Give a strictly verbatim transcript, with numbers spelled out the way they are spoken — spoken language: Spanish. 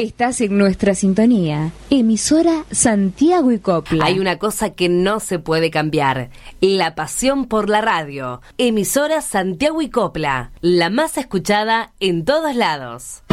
Estás en nuestra sintonía, emisora Santiago y Copla. Hay una cosa que no se puede cambiar, la pasión por la radio. Emisora Santiago y Copla, la más escuchada en todos lados.